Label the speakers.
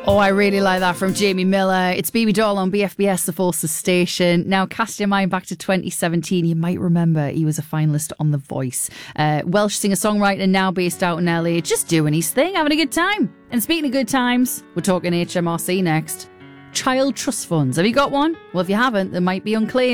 Speaker 1: Oh, I really like that from Jamie Miller. It's BB Doll on BFBS, the Forces station. Now, cast your mind back to 2017. You might remember he was a finalist on The Voice. Welsh singer-songwriter now based out in LA, just doing his thing, having a good time. And speaking of good times, we're talking HMRC next. Child trust funds. Have you got one? Well, if you haven't, they might be unclaimed.